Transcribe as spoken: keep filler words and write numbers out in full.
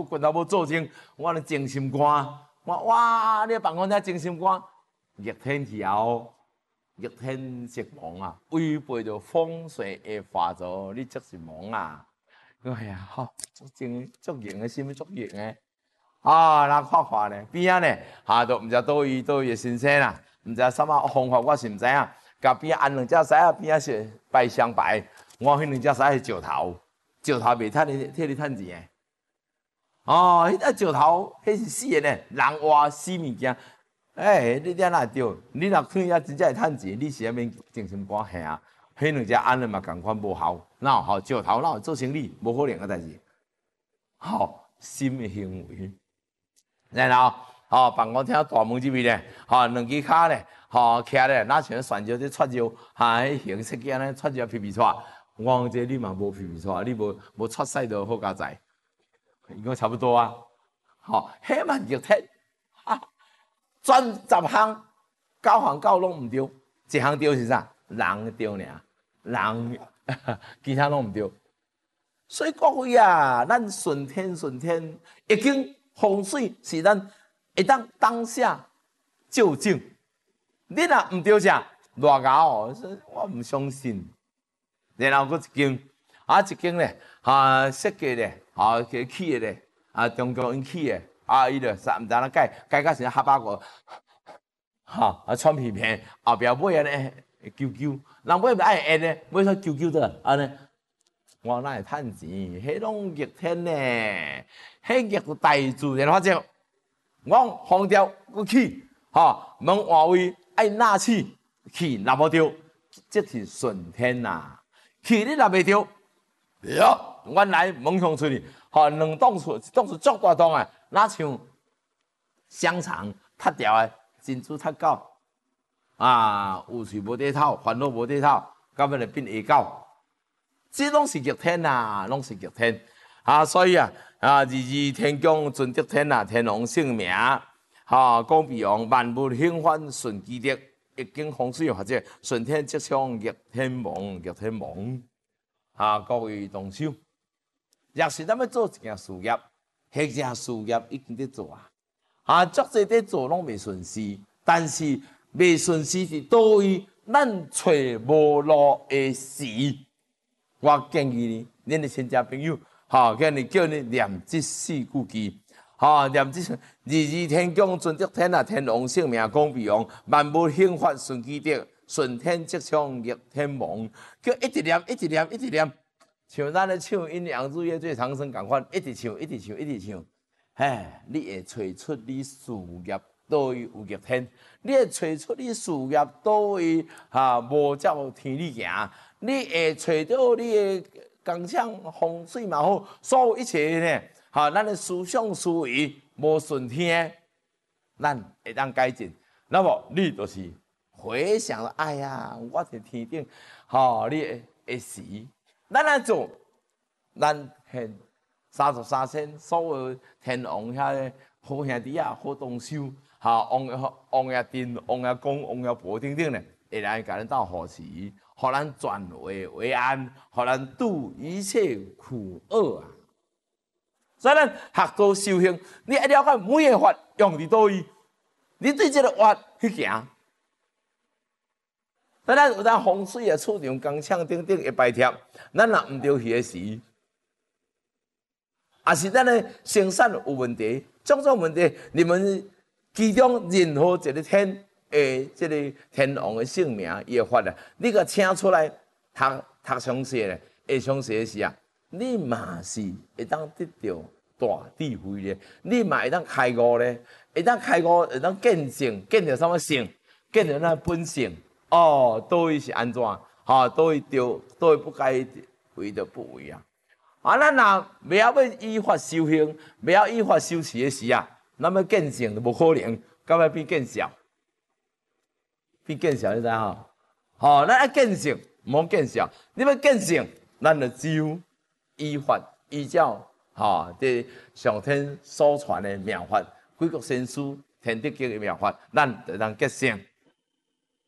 佫拳头要做精，我咧精心肝，我哇，你放我遐精心肝，逆天条，逆天食亡啊，违背着风水的法则，你则是亡啊！哎呀，吼，足精足型的，什么足型的？啊，人看看咧，边仔咧，哈都毋知倒位倒位的先生啦，毋知啥物方法，我是毋知影。甲边仔安两只狮仔，边仔是拜相拜，我迄两只狮是石头，石头袂趁你替你趁钱诶。哦，迄只石头，迄是死诶呢，人活死物件。哎，你点哪对？你若看遐真正会趁钱，你是免精心肝吓啊。迄两只安尼嘛共款无效，哪有效？石头哪有做生意？无可能个代志。好，心诶行为。然后，吼、哦，放我听大门这边咧，吼、哦，两只骹咧，吼、哦，徛咧，哪像船桥在出招，哈，迄形设计安尼出招皮皮喘，我讲这你嘛无皮皮喘，你无无出世就好加在，应该差不多啊。吼、哦，迄嘛逆天，哈，全十项九项九拢毋对，一项对是啥？人对尔，人其他拢毋对。所以各位啊，咱顺天顺天，已经。风水是咱会当当下就正，你若毋对啥，偌咬哦，我毋相信。然后佫一间，啊一间咧，啊设计咧，啊起起咧，啊中国因起诶，啊伊咧啥毋知影改，改甲成哈巴狗，哈啊穿皮片，后壁尾安尼揪揪，人尾爱按咧，尾说揪揪的安尼。我哪会趁钱？迄拢逆天呢？迄逆大自然法则。我风调佫起，吼门换位爱纳气，气若无着，即是顺天呐。气你若袂着，哟，原来门向出去，吼两栋厝，一栋厝足大栋啊，哪像香肠塌掉诶，珍珠塌狗，啊有趣无地头，烦恼无地头，到尾来变下狗。这拢是逆天呐，拢是逆天啊！所以啊，啊，日日天公尊德天啊，天王圣名，哈，讲比方万物兴翻顺其德，易经风水或者顺天吉祥逆天亡，逆天亡啊！各位同修，若是咱要做一件事业，迄件事业已经在做啊，啊，足侪在做拢未顺势，但是未顺势是倒位，咱找无路的时。我建议你，恁的亲戚朋友，吼，叫你叫你念这四句句，吼，念这日日天公尊德天啊，天王圣名讲比王，万物兴发顺其德，顺天吉祥逆天亡，叫一直念，一直念，一直念，像咱咧唱《阴阳日月最长生》共款，一直唱，一直唱，一直唱，唉，你会找出你事业倒位有逆天，你会找出你事业倒位哈无照天理行。你会找到你的工厂风水嘛好，所有一切呢，哈，咱的思想思维无顺天，咱会当改进。那么你就是回想了，哎呀，我伫天顶，吼，你会会死。咱来做，咱现三十三仙所有天王遐好兄弟啊，好同修，哈，王王爷殿、王爷公、王爷婆等等咧，会来甲咱斗扶持。互咱转危为安，互咱度一切苦厄啊！所以咱学做修行，你一了解每个法用伫倒位，你对这个法去行。咱咱有当风水啊、厝场、工厂等等会摆贴，咱若毋着迄个时，也是咱的生产有问题，种种问题，你们其中任何一个天。诶，即个天王的姓名、伊的法啊，你甲请出来读读详细咧，会详细的时啊，你嘛是会当得到大智慧咧，你嘛会当开悟咧，会当开悟，会当见性，见到什么性？见到咱本性。哦，倒位是安怎？吼，倒位对，倒位不该为就不为啊。啊，咱若未晓要依法修行，未晓依法修持的时啊，咱要见性就无可能，到尾变见效。变见效，你知吼？吼，咱爱见性，唔好见效。你要见性，咱就只有依法依照吼，这上天所传的妙法，鬼谷先师天地经的妙法，咱就当结性。